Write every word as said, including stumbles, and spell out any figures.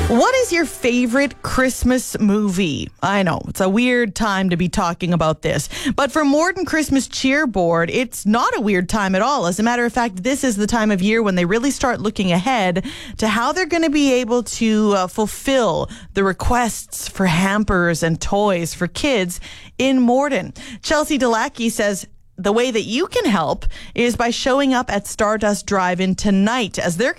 What is your favorite Christmas movie? I know, it's a weird time to be talking about this, but for Morden Christmas Cheer Board, it's not a weird time at all. As a matter of fact, this is the time of year when they really start looking ahead to how they're going to be able to uh, fulfill the requests for hampers and toys for kids in Morden. Chelsea Delacqui says the way that you can help is by showing up at Stardust Drive-In tonight, as they're